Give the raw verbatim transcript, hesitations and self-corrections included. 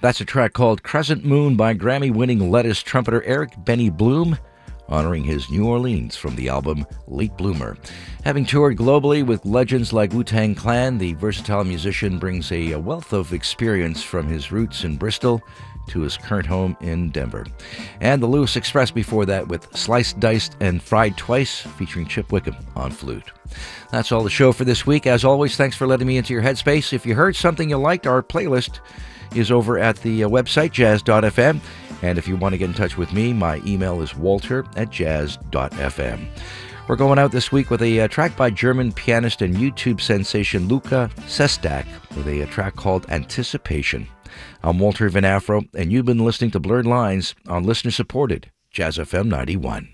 That's a track called Crescent Moon by Grammy-winning lettuce trumpeter Eric Benny Bloom, honoring his New Orleans from the album Late Bloomer. Having toured globally with legends like Wu-Tang Clan, the versatile musician brings a, a wealth of experience from his roots in Bristol to his current home in Denver. And the Lewis Express before that with Sliced, Diced, and Fried Twice, featuring Chip Wickham on flute. That's all the show for this week. As always, thanks for letting me into your headspace. If you heard something you liked, our playlist is over at the uh, website, jazz dot f m. And if you want to get in touch with me, my email is walter at jazz dot f m. We're going out this week with a uh, track by German pianist and YouTube sensation Luca Sestak with a, a track called Anticipation. I'm Walter Van Afro, and you've been listening to Blurred Lines on listener-supported Jazz F M ninety-one.